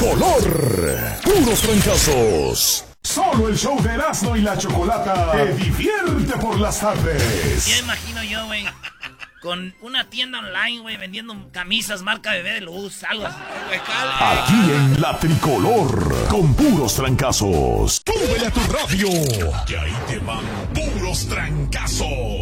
tricolor. Puros trancazos. Solo el show de Erasmo y la Chocolata te divierte por las tardes. Ya imagino yo, güey, con una tienda online, güey, vendiendo camisas marca Bebé de Luz, algo así. Aquí en la tricolor, con puros trancazos. ¡Súbele a tu radio! Que ahí te van puros trancazos.